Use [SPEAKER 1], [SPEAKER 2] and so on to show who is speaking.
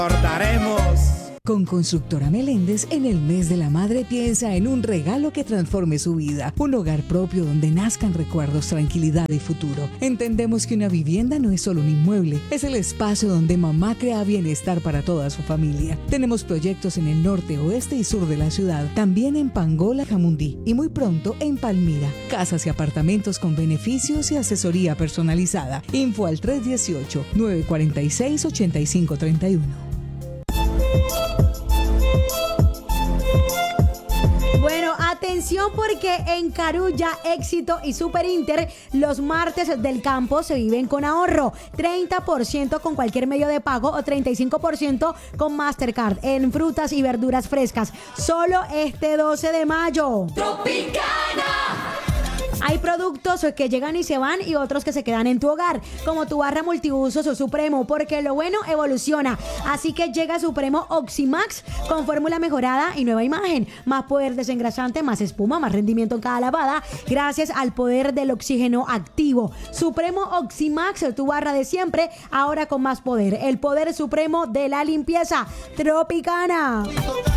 [SPEAKER 1] Recordaremos.
[SPEAKER 2] Con Constructora Meléndez, en el mes de la madre piensa en un regalo que transforme su vida. Un hogar propio donde nazcan recuerdos, tranquilidad y futuro. Entendemos que una vivienda no es solo un inmueble, es el espacio donde mamá crea bienestar para toda su familia. Tenemos proyectos en el norte, oeste y sur de la ciudad, también en Pangola, Jamundí y muy pronto en Palmira. Casas y apartamentos con beneficios y asesoría personalizada. Info al 318-946-8531.
[SPEAKER 3] Bueno, atención porque en Carulla, Éxito y Super Inter los martes del campo se viven con ahorro. 30% con cualquier medio de pago o 35% con Mastercard en frutas y verduras frescas. Solo este 12 de mayo.
[SPEAKER 4] Tropicana.
[SPEAKER 3] Hay productos que llegan y se van y otros que se quedan en tu hogar, como tu barra multiusos o Supremo, porque lo bueno evoluciona. Así que llega Supremo Oximax con fórmula mejorada y nueva imagen. Más poder desengrasante, más espuma, más rendimiento en cada lavada, gracias al poder del oxígeno activo. Supremo Oximax, tu barra de siempre, ahora con más poder. El poder supremo de la limpieza. Tropicana.